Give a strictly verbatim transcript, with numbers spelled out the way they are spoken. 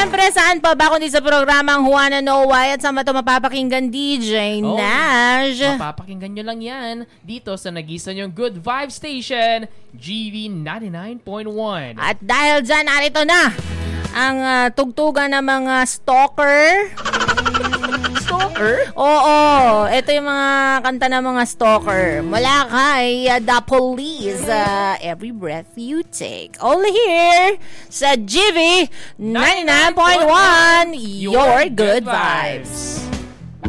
Siyempre, saan pa ba kundi sa programang Juana Noy at sama to mapapakinggan D J Oh, Nash. Mapapakinggan nyo lang yan dito sa nagisan yung Good Vibe Station, G V ninety-nine point one. At dahil dyan, narito na ang uh, tugtugan ng mga stalker. Stalker? Oo, ito yung mga kanta ng mga stalker. Mula kay uh, The Police, uh, Every Breath You Take. Only here sa G V ninety-nine point one, Your Good Vibes.